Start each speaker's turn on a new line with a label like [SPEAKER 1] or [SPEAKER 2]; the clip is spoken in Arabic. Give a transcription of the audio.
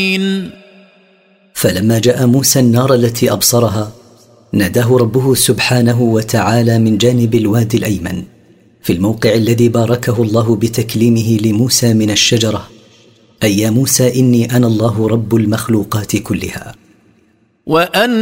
[SPEAKER 1] فلما جاء موسى النار التي أبصرها ناداه ربه سبحانه وتعالى من جانب الوادي الأيمن في الموقع الذي باركه الله بتكليمه لموسى من الشجرة: أي يا موسى إني أنا الله رب المخلوقات كلها.